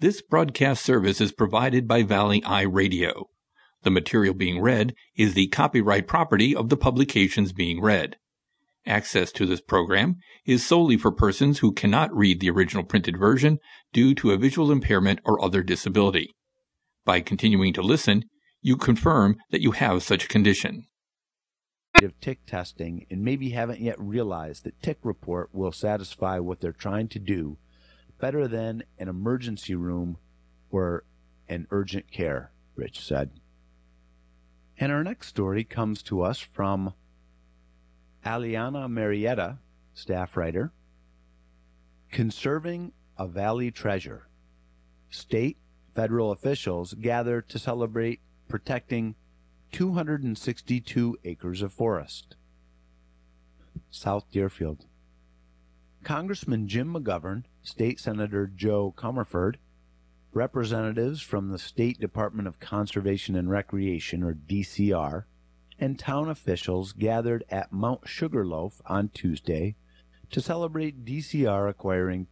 This broadcast service is provided by Valley Eye Radio. The material being read is the copyright property of the publications being read. Access to this program is solely for persons who cannot read the original printed version due to a visual impairment or other disability. By continuing to listen, you confirm that you have such a condition. Of tick testing and maybe haven't yet realized that Tick Report will satisfy what they're trying to do better than an emergency room or an urgent care, Rich said. And our next story comes to us from Aliana Marietta, staff writer. Conserving a Valley Treasure. State, federal officials gather to celebrate protecting 262 acres of forest. South Deerfield. Congressman Jim McGovern, State Senator Joe Comerford, representatives from the State Department of Conservation and Recreation, or DCR, and town officials gathered at Mount Sugarloaf on Tuesday to celebrate DCR acquiring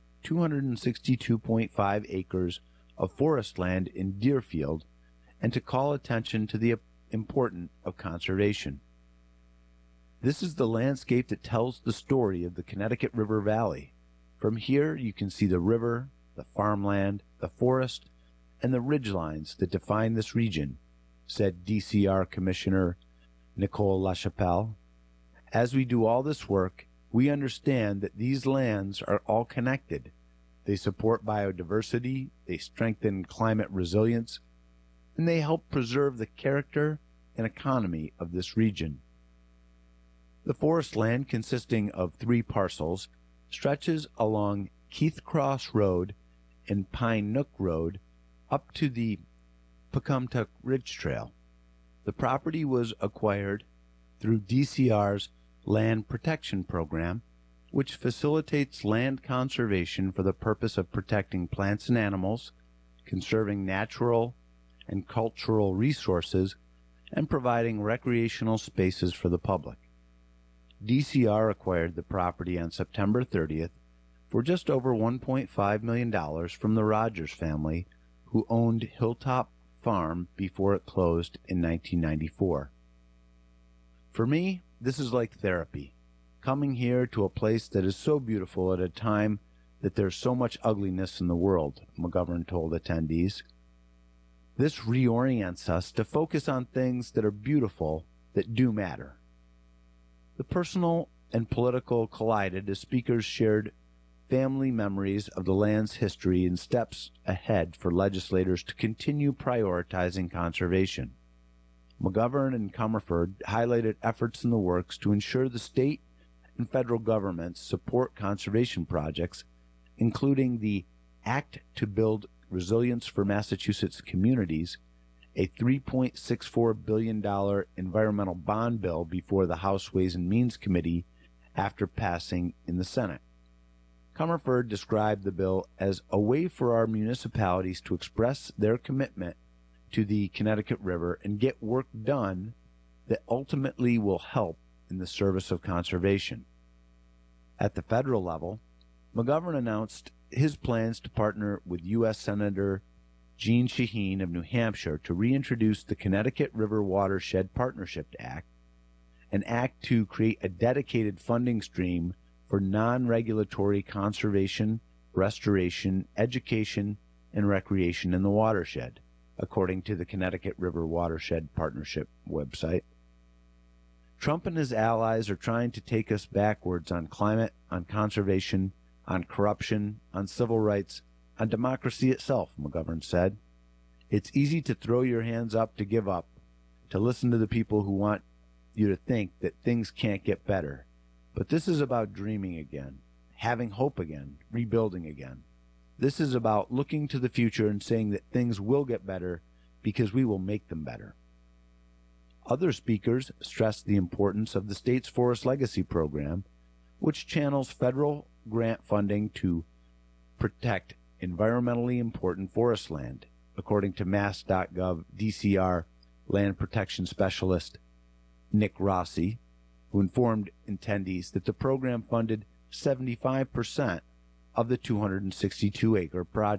262.5 acres of forest land in Deerfield and to call attention to the importance of conservation. This is the landscape that tells the story of the Connecticut River Valley. From here you can see the river, the farmland, the forest, and the ridgelines that define this region, said DCR Commissioner Nicole LaChapelle. As we do all this work, we understand that these lands are all connected. They support biodiversity, they strengthen climate resilience, and they help preserve the character and economy of this region. The forest land, consisting of 3 parcels, stretches along Keith Cross Road and Pine Nook Road up to the Pecumtuck Ridge Trail. The property was acquired through DCR's Land Protection Program, which facilitates land conservation for the purpose of protecting plants and animals, conserving natural and cultural resources, and providing recreational spaces for the public. DCR acquired the property on September 30th for just over $1.5 million from the Rogers family, who owned Hilltop Farm before it closed in 1994. For me, this is like therapy, coming here to a place that is so beautiful at a time that there's so much ugliness in the world, McGovern told attendees. This reorients us to focus on things that are beautiful, that do matter. The personal and political collided as speakers shared family memories of the land's history and steps ahead for legislators to continue prioritizing conservation. McGovern and Comerford highlighted efforts in the works to ensure the state and federal governments support conservation projects, including the Act to Build Resilience for Massachusetts Communities, a $3.64 billion environmental bond bill before the House Ways and Means Committee after passing in the Senate. Comerford described the bill as a way for our municipalities to express their commitment to the Connecticut River and get work done that ultimately will help in the service of conservation. At the federal level, McGovern announced his plans to partner with U.S. Senator Jeanne Shaheen of New Hampshire to reintroduce the Connecticut River Watershed Partnership Act, an act to create a dedicated funding stream for non-regulatory conservation, restoration, education, and recreation in the watershed, according to the Connecticut River Watershed Partnership website. Trump and his allies are trying to take us backwards on climate, on conservation, on corruption, on civil rights, on democracy itself, McGovern said. It's easy to throw your hands up to give up, to listen to the people who want you to think that things can't get better. But this is about dreaming again, having hope again, rebuilding again. This is about looking to the future and saying that things will get better because we will make them better. Other speakers stressed the importance of the state's Forest Legacy Program, which channels federal grant funding to protect environmentally important forest land, according to Mass.gov DCR land protection specialist Nick Rossi, who informed attendees that the program funded 75% of the 262-acre project.